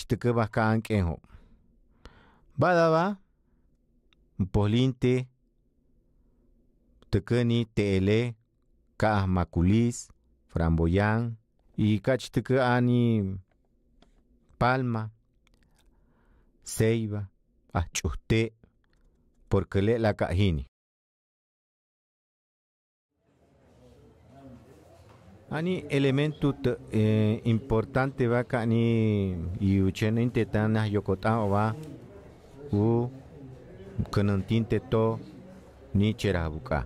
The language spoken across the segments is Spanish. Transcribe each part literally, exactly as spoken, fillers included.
te bacán quejo. Badaba, polinte, tekeni tele, ka maculis, framboyán, y cach teke ani palma, ceiba, achuste, porque le la cajini. Ani elemento eh, importante va kani yuchen intentana yokota va u kanantinte to ni cherabuka.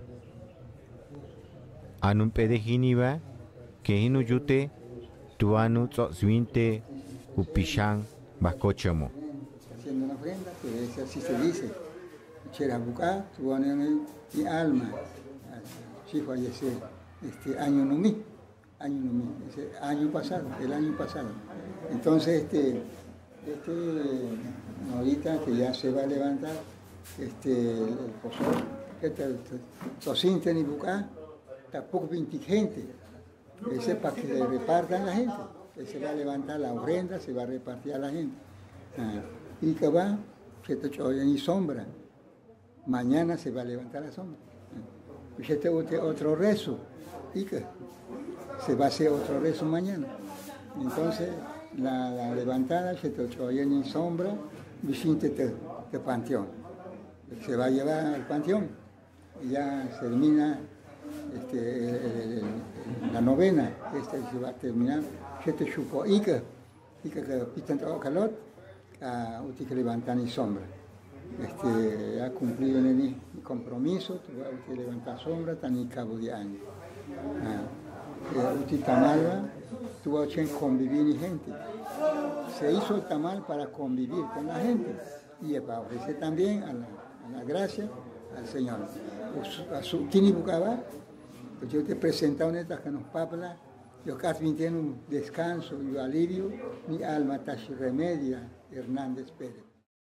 Anun pedejini va que hinu yute tuanu tso zwinte upishan bakochamo. Haciendo una ofrenda, pues así se dice. Cherabuka, tuanu mi alma. Si fallece este año no mi. Año, ese año pasado, el año pasado. Entonces, este, este, ahorita que ya se va a levantar, este, el pozor, que te, Tosinte ni Bucá, tampoco veinte gente, ese es para que le repartan a la gente, que se va a levantar la ofrenda, se va a repartir a la gente. Ah, y que va, se te oye ni sombra, mañana se va a levantar la sombra. Ah, y este otro rezo, y que se va a hacer otro rezo mañana. Entonces, la, la levantada se te oye en sombra, visite de panteón. Se va a llevar al panteón y ya se termina este, el, el, la novena, este se va a terminar. Se te chupó y que, y que, que pitan todo calor, a usted que levantan en sombra. Este, ha cumplido en el compromiso, usted levantar sombra, tan y cabo de año. Ah. Usted tamal tuvo que convivir con gente. Se hizo el tamal para convivir con la gente y para ofrecer también a la, a la gracia al Señor. A su tini bucaba, pues yo te presento en esta que nos papla, yo casi tiene un descanso y un alivio, mi alma tashi remedia, Hernández Pérez.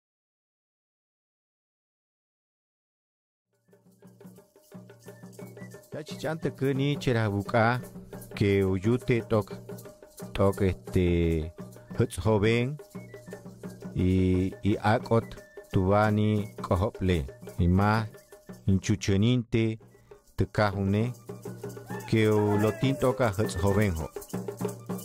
Chante que ni cherabuka que uyute tok tok este huts joven y y akot tubani kohople y más inchucheninte te kahune que lo tinto ka huts joven ho.